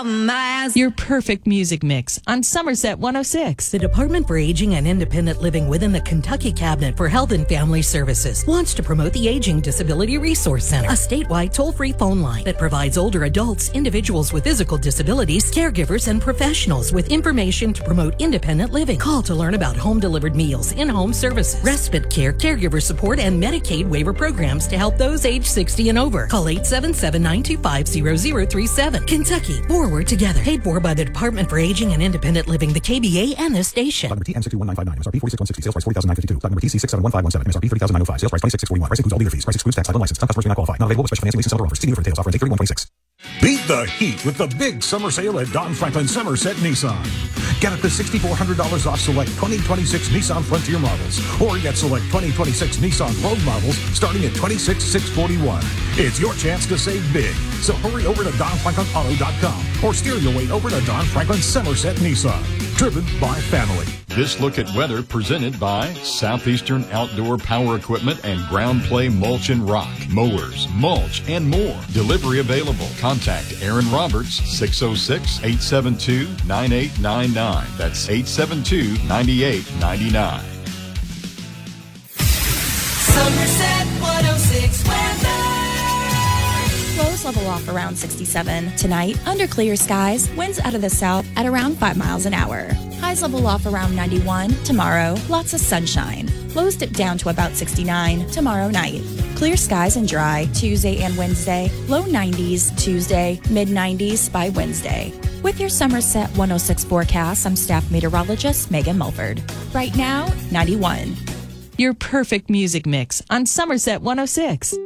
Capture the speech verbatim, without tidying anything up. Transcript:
Your perfect music mix on Somerset one oh six. The Department for Aging and Independent Living within the Kentucky Cabinet for Health and Family Services wants to promote the Aging Disability Resource Center, a statewide toll-free phone line that provides older adults, individuals with physical disabilities, caregivers, and professionals with information to promote independent living. Call to learn about home-delivered meals, in-home services, respite care, caregiver support, and Medicaid waiver programs to help those age sixty and over. Call eight seven seven, nine two five, zero zero three seven. Kentucky, forward together. Paid for by the Department for Aging and Independent Living, the K B A, and this station. Number T M six two one nine five nine. M S R P forty-six one sixty. Sales price forty thousand nine hundred fifty-two. Number T C six seven one five one seven. M S R P thirty thousand nine hundred five. Sales price twenty-six thousand six hundred forty-one. Price includes all dealer fees. Price excludes tax, title, and license. Some customers may not qualify. Not available with special financing, leasing, seller offers. See dealer for details. Offer until thirty-one twenty-six. Beat the heat with the big summer sale at Don Franklin Somerset Nissan. Get up to six thousand four hundred dollars off select twenty twenty-six Nissan Frontier models, or get select twenty twenty-six Nissan Rogue models starting at twenty-six thousand six hundred forty-one. It's your chance to save big, so hurry over to don franklin auto dot com or steer your way over to Don Franklin Somerset Nissan. Driven by family. This look at weather presented by Southeastern Outdoor Power Equipment and Ground Play Mulch and Rock, mowers, mulch, and more. Delivery available. Contact Aaron Roberts, six oh six, eight seven two, nine eight nine nine. That's eight seven two, nine eight nine nine. Somerset one oh six weather. Lows level off around sixty-seven. Tonight, under clear skies, winds out of the south at around five miles an hour. Highs level off around ninety-one. Tomorrow, lots of sunshine. Lows dip down to about sixty-nine tomorrow night. Clear skies and dry Tuesday and Wednesday. Low nineties Tuesday, mid nineties by Wednesday. With your Somerset one oh six forecast, I'm staff meteorologist Megan Mulford. Right now, ninety-one. Your perfect music mix on Somerset one oh six.